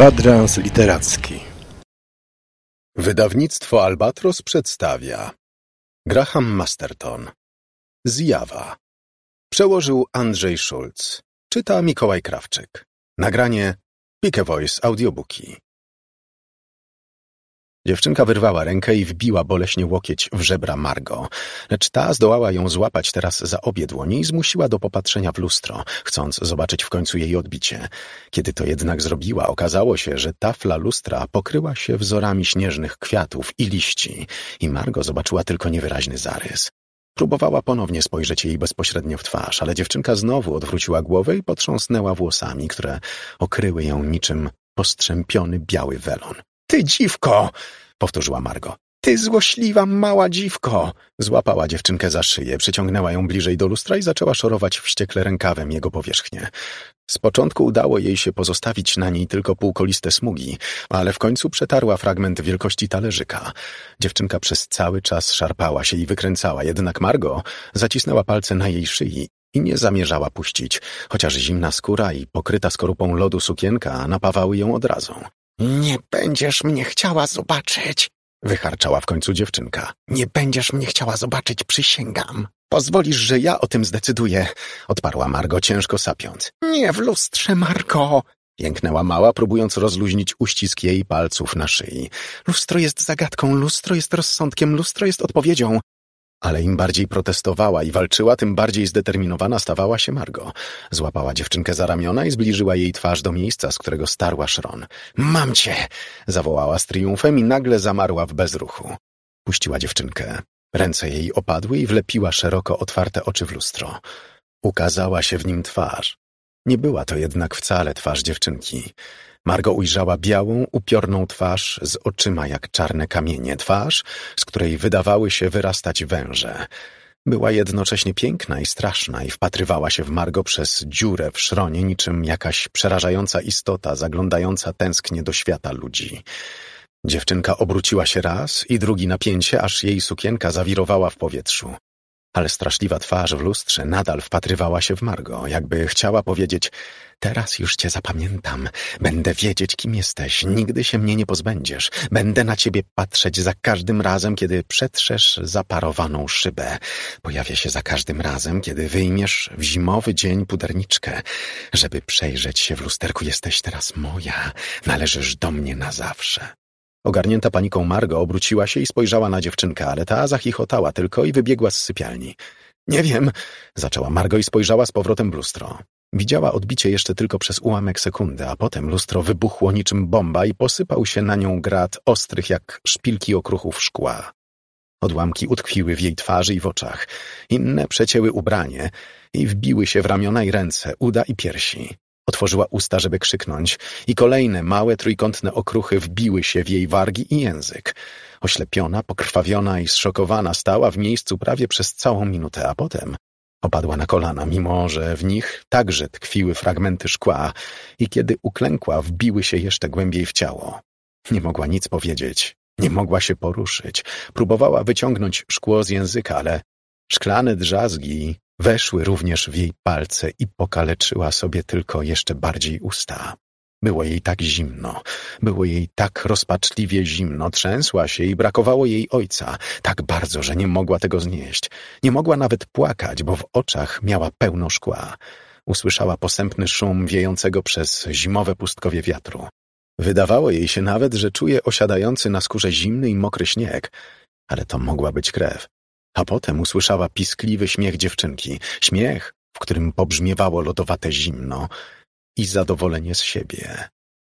Kwadrans literacki. Wydawnictwo Albatros przedstawia Graham Masterton. Zjawa. Przełożył Andrzej Szulc. Czyta Mikołaj Krawczyk. Nagranie Pike Voice Audiobooki. Dziewczynka wyrwała rękę i wbiła boleśnie łokieć w żebra Margo, lecz ta zdołała ją złapać teraz za obie dłonie i zmusiła do popatrzenia w lustro, chcąc zobaczyć w końcu jej odbicie. Kiedy to jednak zrobiła, okazało się, że tafla lustra pokryła się wzorami śnieżnych kwiatów i liści i Margo zobaczyła tylko niewyraźny zarys. Próbowała ponownie spojrzeć jej bezpośrednio w twarz, ale dziewczynka znowu odwróciła głowę i potrząsnęła włosami, które okryły ją niczym postrzępiony biały welon. Ty dziwko! Powtórzyła Margo. Ty złośliwa mała dziwko! Złapała dziewczynkę za szyję, przyciągnęła ją bliżej do lustra i zaczęła szorować wściekle rękawem jego powierzchnię. Z początku udało jej się pozostawić na niej tylko półkoliste smugi, ale w końcu przetarła fragment wielkości talerzyka. Dziewczynka przez cały czas szarpała się i wykręcała, jednak Margo zacisnęła palce na jej szyi i nie zamierzała puścić, chociaż zimna skóra i pokryta skorupą lodu sukienka napawały ją odrazą. Nie będziesz mnie chciała zobaczyć, wycharczała w końcu dziewczynka. Nie będziesz mnie chciała zobaczyć, przysięgam. Pozwolisz, że ja o tym zdecyduję, odparła Margo, ciężko sapiąc. Nie w lustrze, Margo! Jęknęła mała, próbując rozluźnić uścisk jej palców na szyi. Lustro jest zagadką, lustro jest rozsądkiem, lustro jest odpowiedzią. Ale im bardziej protestowała i walczyła, tym bardziej zdeterminowana stawała się Margo. Złapała dziewczynkę za ramiona i zbliżyła jej twarz do miejsca, z którego starła szron. Mam cię! Zawołała z triumfem i nagle zamarła w bezruchu. Puściła dziewczynkę. Ręce jej opadły i wlepiła szeroko otwarte oczy w lustro. Ukazała się w nim twarz. Nie była to jednak wcale twarz dziewczynki. Margo ujrzała białą, upiorną twarz z oczyma jak czarne kamienie, twarz, z której wydawały się wyrastać węże. Była jednocześnie piękna i straszna i wpatrywała się w Margo przez dziurę w szronie niczym jakaś przerażająca istota zaglądająca tęsknie do świata ludzi. Dziewczynka obróciła się raz i drugi na pięcie, aż jej sukienka zawirowała w powietrzu. Ale straszliwa twarz w lustrze nadal wpatrywała się w Margo, jakby chciała powiedzieć: teraz już cię zapamiętam, będę wiedzieć, kim jesteś, nigdy się mnie nie pozbędziesz, będę na ciebie patrzeć za każdym razem, kiedy przetrzesz zaparowaną szybę, pojawię się za każdym razem, kiedy wyjmiesz w zimowy dzień puderniczkę, żeby przejrzeć się w lusterku. Jesteś teraz moja, należysz do mnie na zawsze. Ogarnięta paniką Margo obróciła się i spojrzała na dziewczynkę, ale ta zachichotała tylko i wybiegła z sypialni. Nie wiem, zaczęła Margo i spojrzała z powrotem w lustro. Widziała odbicie jeszcze tylko przez ułamek sekundy, a potem lustro wybuchło niczym bomba i posypał się na nią grad ostrych jak szpilki okruchów szkła. Odłamki utkwiły w jej twarzy i w oczach, inne przecięły ubranie i wbiły się w ramiona i ręce, uda i piersi. Otworzyła usta, żeby krzyknąć i kolejne małe trójkątne okruchy wbiły się w jej wargi i język. Oślepiona, pokrwawiona i zszokowana stała w miejscu prawie przez całą minutę, a potem opadła na kolana, mimo że w nich także tkwiły fragmenty szkła i kiedy uklękła, wbiły się jeszcze głębiej w ciało. Nie mogła nic powiedzieć, nie mogła się poruszyć. Próbowała wyciągnąć szkło z języka, ale szklane drzazgi weszły również w jej palce i pokaleczyła sobie tylko jeszcze bardziej usta. Było jej tak zimno, było jej tak rozpaczliwie zimno, trzęsła się i brakowało jej ojca tak bardzo, że nie mogła tego znieść. Nie mogła nawet płakać, bo w oczach miała pełno szkła. Usłyszała posępny szum wiejącego przez zimowe pustkowie wiatru. Wydawało jej się nawet, że czuje osiadający na skórze zimny i mokry śnieg, ale to mogła być krew. A potem usłyszała piskliwy śmiech dziewczynki, śmiech, w którym pobrzmiewało lodowate zimno i zadowolenie z siebie.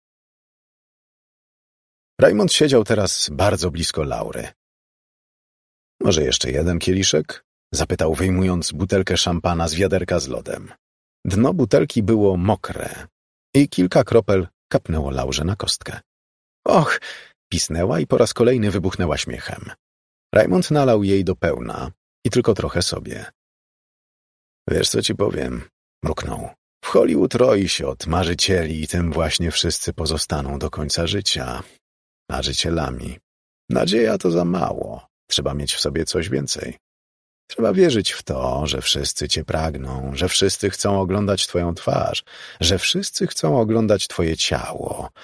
Raymond siedział teraz bardzo blisko Laury. Może jeszcze jeden kieliszek? Zapytał, wyjmując butelkę szampana z wiaderka z lodem. Dno butelki było mokre i kilka kropel kapnęło Laurze na kostkę. Och! Pisnęła i po raz kolejny wybuchnęła śmiechem. Raymond nalał jej do pełna i tylko trochę sobie. Wiesz, co ci powiem? Mruknął. W Hollywood roi się od marzycieli i tym właśnie wszyscy pozostaną do końca życia. Marzycielami. Nadzieja to za mało. Trzeba mieć w sobie coś więcej. Trzeba wierzyć w to, że wszyscy cię pragną, że wszyscy chcą oglądać twoją twarz, że wszyscy chcą oglądać twoje ciało.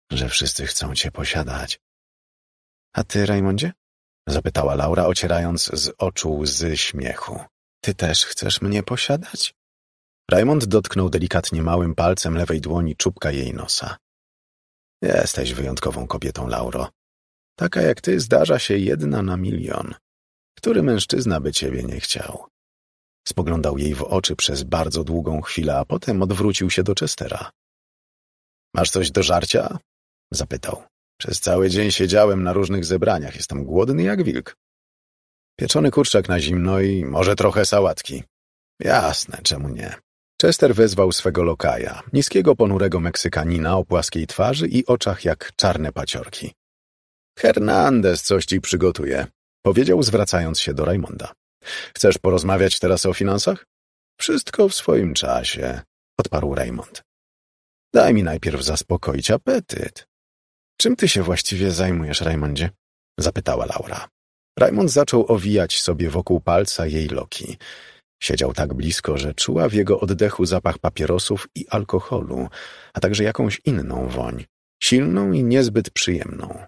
że wszyscy chcą cię posiadać. A ty, Rajmondzie? Zapytała Laura, ocierając z oczu łzy śmiechu. Ty też chcesz mnie posiadać? Raymond dotknął delikatnie małym palcem lewej dłoni czubka jej nosa. Jesteś wyjątkową kobietą, Lauro. Taka jak ty zdarza się 1 na 1 000 000. Który mężczyzna by ciebie nie chciał? Spoglądał jej w oczy przez bardzo długą chwilę, a potem odwrócił się do Chestera. Masz coś do żarcia? Zapytał. Przez cały dzień siedziałem na różnych zebraniach. Jestem głodny jak wilk. Pieczony kurczak na zimno i może trochę sałatki. Jasne, czemu nie? Chester wezwał swego lokaja, niskiego, ponurego Meksykanina o płaskiej twarzy i oczach jak czarne paciorki. Hernandez coś ci przygotuje, powiedział, zwracając się do Raymonda. Chcesz porozmawiać teraz o finansach? Wszystko w swoim czasie, odparł Raymond. Daj mi najpierw zaspokoić apetyt. Czym ty się właściwie zajmujesz, Raymondzie? Zapytała Laura. Raymond zaczął owijać sobie wokół palca jej loki. Siedział tak blisko, że czuła w jego oddechu zapach papierosów i alkoholu, a także jakąś inną woń, silną i niezbyt przyjemną.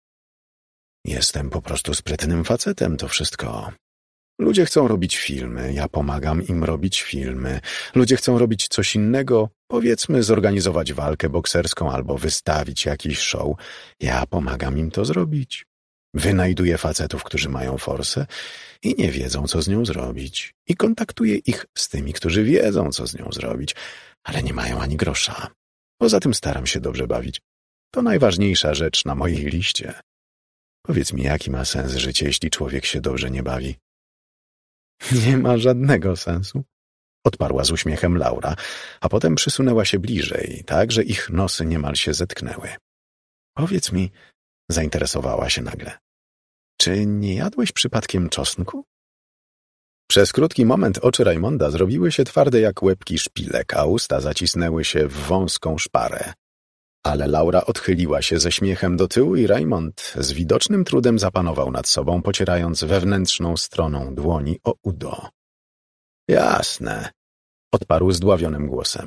Jestem po prostu sprytnym facetem, to wszystko. Ludzie chcą robić filmy, ja pomagam im robić filmy. Ludzie chcą robić coś innego, powiedzmy zorganizować walkę bokserską albo wystawić jakiś show. Ja pomagam im to zrobić. Wynajduję facetów, którzy mają forsę i nie wiedzą, co z nią zrobić. I kontaktuję ich z tymi, którzy wiedzą, co z nią zrobić, ale nie mają ani grosza. Poza tym staram się dobrze bawić. To najważniejsza rzecz na mojej liście. Powiedz mi, jaki ma sens życie, jeśli człowiek się dobrze nie bawi? Nie ma żadnego sensu, odparła z uśmiechem Laura, a potem przysunęła się bliżej, tak, że ich nosy niemal się zetknęły. Powiedz mi, zainteresowała się nagle, czy nie jadłeś przypadkiem czosnku? Przez krótki moment oczy Raymonda zrobiły się twarde jak łebki szpilek, a usta zacisnęły się w wąską szparę. Ale Laura odchyliła się ze śmiechem do tyłu i Raymond z widocznym trudem zapanował nad sobą, pocierając wewnętrzną stroną dłoni o udo. Jasne, odparł zdławionym głosem.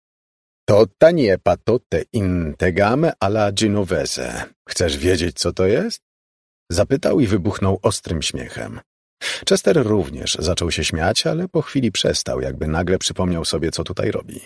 To tanie patote integame alla genovese. Chcesz wiedzieć, co to jest? Zapytał i wybuchnął ostrym śmiechem. Chester również zaczął się śmiać, ale po chwili przestał, jakby nagle przypomniał sobie, co tutaj robi.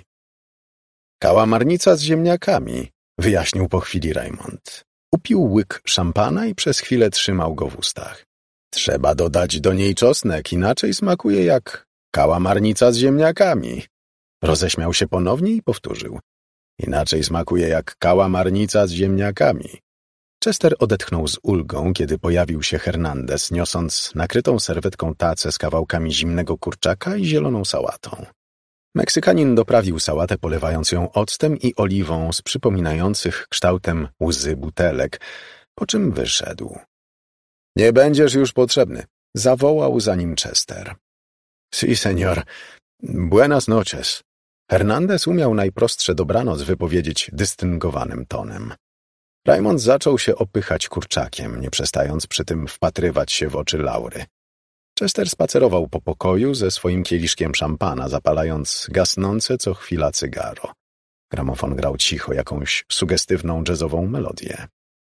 Kałamarnica z ziemniakami, wyjaśnił po chwili Raymond. Upił łyk szampana i przez chwilę trzymał go w ustach. Trzeba dodać do niej czosnek, inaczej smakuje jak kałamarnica z ziemniakami. Roześmiał się ponownie i powtórzył. Inaczej smakuje jak kałamarnica z ziemniakami. Chester odetchnął z ulgą, kiedy pojawił się Hernandez, niosąc nakrytą serwetką tacę z kawałkami zimnego kurczaka i zieloną sałatą. Meksykanin doprawił sałatę, polewając ją octem i oliwą z przypominających kształtem łzy butelek, po czym wyszedł. Nie będziesz już potrzebny, zawołał za nim Chester. Sí, señor. Buenas noches. Hernandez umiał najprostsze dobranoc wypowiedzieć dystyngowanym tonem. Raymond zaczął się opychać kurczakiem, nie przestając przy tym wpatrywać się w oczy Laury. Chester spacerował po pokoju ze swoim kieliszkiem szampana, zapalając gasnące co chwila cygaro. Gramofon grał cicho jakąś sugestywną jazzową melodię.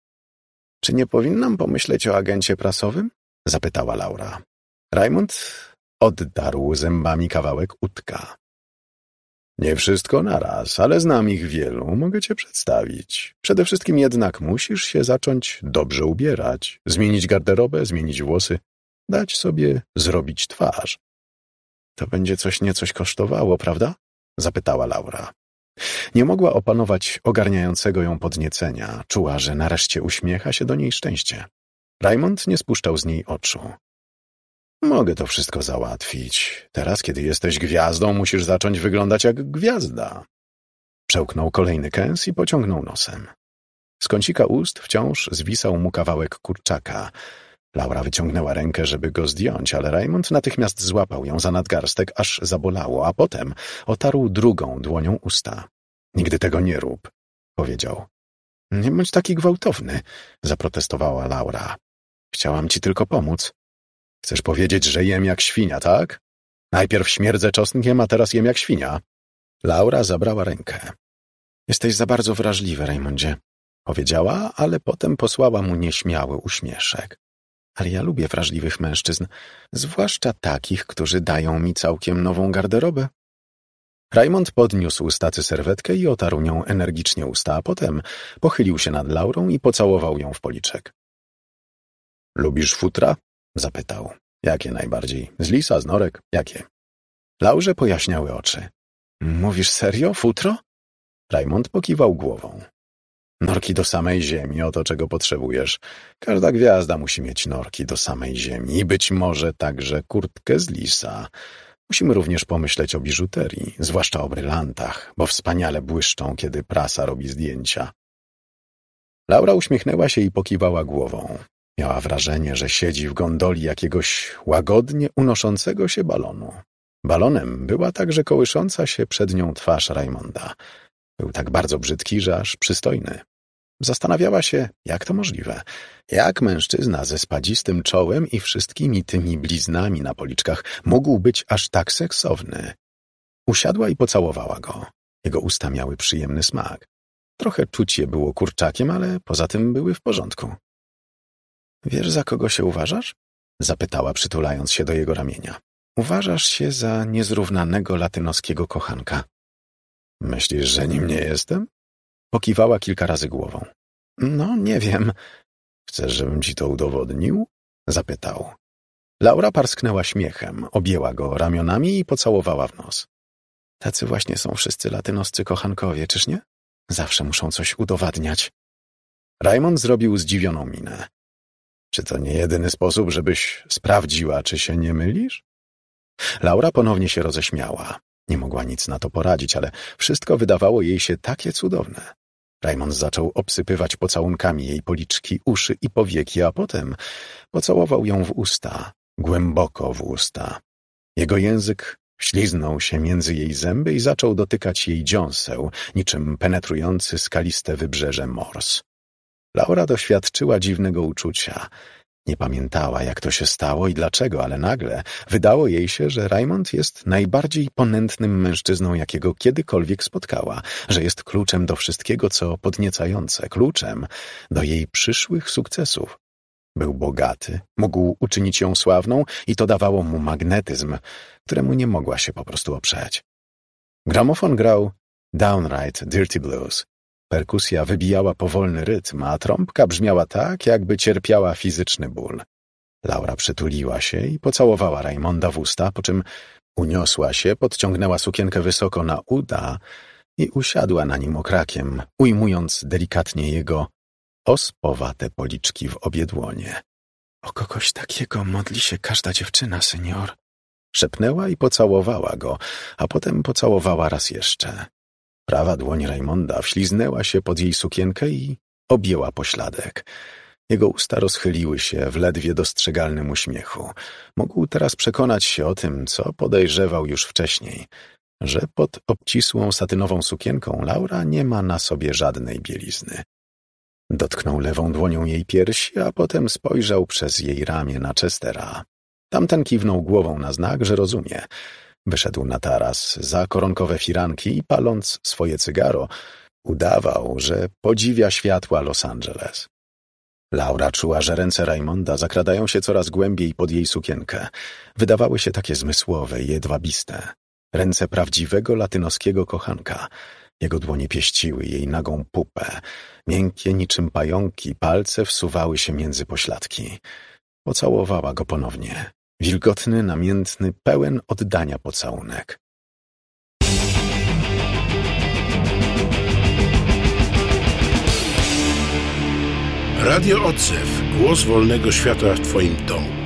— Czy nie powinnam pomyśleć o agencie prasowym? — zapytała Laura. Raymond oddarł zębami kawałek udka. — Nie wszystko naraz, ale znam ich wielu, mogę cię przedstawić. Przede wszystkim jednak musisz się zacząć dobrze ubierać, zmienić garderobę, zmienić włosy, dać sobie zrobić twarz. — To będzie coś niecoś kosztowało, prawda? — zapytała Laura. Nie mogła opanować ogarniającego ją podniecenia. Czuła, że nareszcie uśmiecha się do niej szczęście. Raymond nie spuszczał z niej oczu. Mogę to wszystko załatwić. Teraz, kiedy jesteś gwiazdą, musisz zacząć wyglądać jak gwiazda. Przełknął kolejny kęs i pociągnął nosem. Z kącika ust wciąż zwisał mu kawałek kurczaka. Laura wyciągnęła rękę, żeby go zdjąć, ale Raymond natychmiast złapał ją za nadgarstek, aż zabolało, a potem otarł drugą dłonią usta. Nigdy tego nie rób, powiedział. Nie bądź taki gwałtowny, zaprotestowała Laura. Chciałam ci tylko pomóc. Chcesz powiedzieć, że jem jak świnia, tak? Najpierw śmierdzę czosnkiem, a teraz jem jak świnia. Laura zabrała rękę. Jesteś za bardzo wrażliwy, Raymondzie. powiedziała, ale potem posłała mu nieśmiały uśmieszek. Ale ja lubię wrażliwych mężczyzn, zwłaszcza takich, którzy dają mi całkiem nową garderobę. Raymond podniósł z tacy serwetkę i otarł nią energicznie usta, a potem pochylił się nad Laurą i pocałował ją w policzek. Lubisz futra? Zapytał. Jakie najbardziej? Z lisa, z norek? Jakie? Laurze pojaśniały oczy. Mówisz serio? Futro? Raymond pokiwał głową. Norki do samej ziemi, oto czego potrzebujesz. Każda gwiazda musi mieć norki do samej ziemi i być może także kurtkę z lisa. Musimy również pomyśleć o biżuterii, zwłaszcza o brylantach, bo wspaniale błyszczą, kiedy prasa robi zdjęcia. Laura uśmiechnęła się i pokiwała głową. Miała wrażenie, że siedzi w gondoli jakiegoś łagodnie unoszącego się balonu. Balonem była także kołysząca się przed nią twarz Raymonda. Był tak bardzo brzydki, że aż przystojny. Zastanawiała się, jak to możliwe. Jak mężczyzna ze spadzistym czołem i wszystkimi tymi bliznami na policzkach mógł być aż tak seksowny? Usiadła i pocałowała go. Jego usta miały przyjemny smak. Trochę czuć je było kurczakiem, ale poza tym były w porządku. Wiesz, za kogo się uważasz? Zapytała, przytulając się do jego ramienia. Uważasz się za niezrównanego latynoskiego kochanka. Myślisz, że nim nie jestem? Pokiwała kilka razy głową. No, nie wiem. Chcesz, żebym ci to udowodnił? Zapytał. Laura parsknęła śmiechem, objęła go ramionami i pocałowała w nos. Tacy właśnie są wszyscy latynoscy kochankowie, czyż nie? Zawsze muszą coś udowadniać. Raymond zrobił zdziwioną minę. Czy to nie jedyny sposób, żebyś sprawdziła, czy się nie mylisz? Laura ponownie się roześmiała. Nie mogła nic na to poradzić, ale wszystko wydawało jej się takie cudowne. Raymond zaczął obsypywać pocałunkami jej policzki, uszy i powieki, a potem pocałował ją w usta, głęboko w usta. Jego język śliznął się między jej zęby i zaczął dotykać jej dziąseł, niczym penetrujący skaliste wybrzeże mors. Laura doświadczyła dziwnego uczucia. Nie pamiętała, jak to się stało i dlaczego, ale nagle wydało jej się, że Raymond jest najbardziej ponętnym mężczyzną, jakiego kiedykolwiek spotkała, że jest kluczem do wszystkiego, co podniecające, kluczem do jej przyszłych sukcesów. Był bogaty, mógł uczynić ją sławną i to dawało mu magnetyzm, któremu nie mogła się po prostu oprzeć. Gramofon grał Downright Dirty Blues. Perkusja wybijała powolny rytm, a trąbka brzmiała tak, jakby cierpiała fizyczny ból. Laura przytuliła się i pocałowała Raymonda w usta, po czym uniosła się, podciągnęła sukienkę wysoko na uda i usiadła na nim okrakiem, ujmując delikatnie jego ospowate policzki w obie dłonie. O kogoś takiego modli się każda dziewczyna, senior. Szepnęła i pocałowała go, a potem pocałowała raz jeszcze. Prawa dłoń Raymonda wśliznęła się pod jej sukienkę i objęła pośladek. Jego usta rozchyliły się w ledwie dostrzegalnym uśmiechu. Mógł teraz przekonać się o tym, co podejrzewał już wcześniej, że pod obcisłą satynową sukienką Laura nie ma na sobie żadnej bielizny. Dotknął lewą dłonią jej piersi, a potem spojrzał przez jej ramię na Chestera. Tamten kiwnął głową na znak, że rozumie. Wyszedł na taras za koronkowe firanki i paląc swoje cygaro, udawał, że podziwia światła Los Angeles. Laura czuła, że ręce Raymonda zakradają się coraz głębiej pod jej sukienkę. Wydawały się takie zmysłowe i jedwabiste. Ręce prawdziwego latynoskiego kochanka. Jego dłonie pieściły jej nagą pupę. Miękkie niczym pająki palce wsuwały się między pośladki. Pocałowała go ponownie. Wilgotny, namiętny, pełen oddania pocałunek. Radio Odzew. Głos wolnego świata w Twoim domu.